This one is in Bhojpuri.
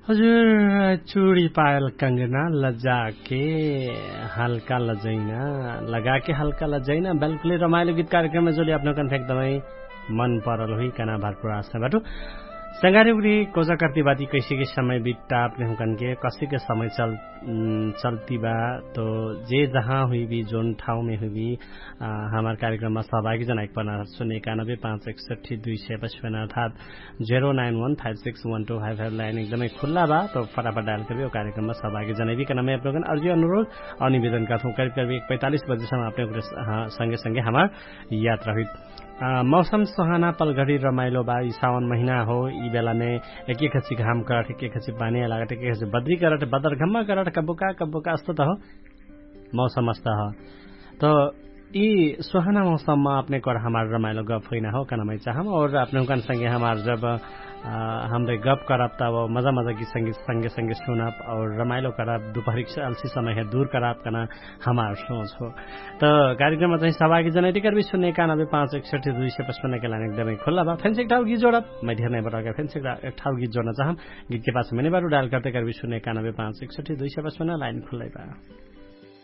हजुर चूड़ी पायल कंगना लजा के हल्का लजैना लगा के हल्का लजैना बिल्कुल रमाइलो गीत कार्यक्रम में जोली आफ्नो कन्ठ एकदमै मन परल हुई कना भरपूर आशा बाटो संगारे उरी कोजा करती बाती कैसे के समय बिता अपने हुकन के कसी के समय चलती बा तो जे जहाँ हुई भी जोन ठाउँ में हुई भी हमारे कार्यक्रम में सहभागी जना 91561255 अर्थात 0915612555 लाइन एकदमै खुल्ला बा तो फटाफट डायल करबे कार्यक्रम में सहभागी जना भी कना मैं अपने अर्जी अनुरोध और निवेदन करता हूँ करीब 45 बजेसम्म अपने संगे संगे हमार यात्रा हुई मौसम सुहाना पलघड़ी रमाइलो बा सावन महीना हो ई बेला में एक खची घाम करट एक खची पानी लागत एक खची बद्री करट बदर घम्मा करट कबुका अस्तो त हो मौसम अस्त हो तो ई सुहाना मौसम में अपने कर हमार रमाइलो गप होइन हो कनामै चाहम और अपने कन संगे हमार जब हमरे गप करब तब मजा की संगे संगे सुनब और रमाइलो करब दोपहरी अलसी समय है दूर करब कना हमार सोच हो तो कार्यक्रम में चाहिँ सहभागी जनै कर भी सुन्ने 91561255 के लाइन एकदमै खुल्ला बा फेन्स एक ठाउँ गीत जोडब मैं ढेर नै बटाके फेन्स एक ठाउँ गीत जोड्न चाहम गीत के पास मैंने बारू डायल करते कर भी सुन्ने 91561255 लाइन खुल्लै बा